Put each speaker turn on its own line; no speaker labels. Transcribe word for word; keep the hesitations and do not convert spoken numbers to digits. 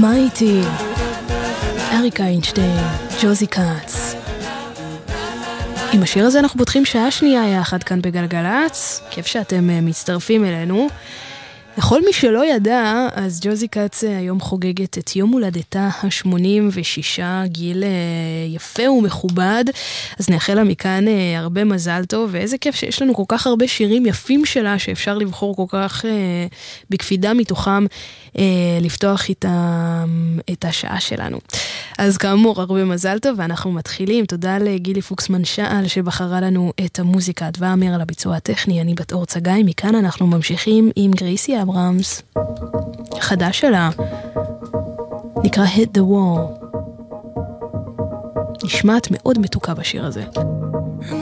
מה איתי? אריק איינשטיין, ג'וזי קאץ. עם השיר הזה אנחנו פותחים שעה שנייה יחד כאן בגלגלץ. כיף שאתם מצטרפים אלינו. לכל מי שלא ידע, אז ג'וזי קאץ היום חוגגת את יום הולדתה ה-שמונים ושש, גיל יפה ומכובד, אז נאחל לה מכאן הרבה מזל טוב, ואיזה כיף שיש לנו כל כך הרבה שירים יפים שלה, שאפשר לבחור כל כך בקפידה מתוכם, לפתוח איתם את השעה שלנו. אז כאמור, הרבה מזל טוב, ואנחנו מתחילים. תודה לגילי פוקסמן שעל שבחרה לנו את המוזיקה, דבר אמיר על הביצוע הטכני, אני בת אור צגאי. מכאן אנחנו ממשיכים עם גרייסי אברהמס, חדש שלה, נקרא Hit the Wall. נשמעת מאוד מתוקה בשיר הזה.